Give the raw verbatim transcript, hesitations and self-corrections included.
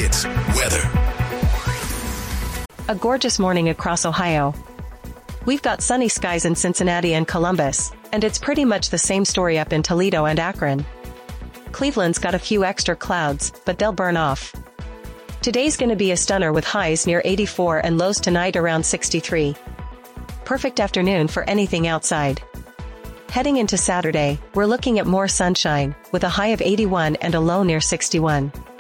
Hits weather. A gorgeous morning across Ohio. We've got sunny skies in Cincinnati and Columbus, and it's pretty much the same story up in Toledo and Akron. Cleveland's got a few extra clouds, but they'll burn off. Today's gonna be a stunner with highs near eighty-four and lows tonight around sixty-three. Perfect afternoon for anything outside. Heading into Saturday, we're looking at more sunshine, with a high of eighty-one and a low near sixty-one.